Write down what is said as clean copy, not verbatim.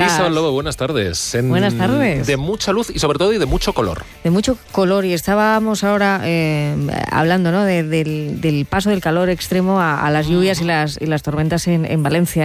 Esteban Lobo, buenas tardes. Buenas tardes. De mucha luz y sobre todo de mucho color. De mucho color, y estábamos ahora hablando, ¿no?, del paso del calor extremo a las lluvias y las tormentas en Valencia.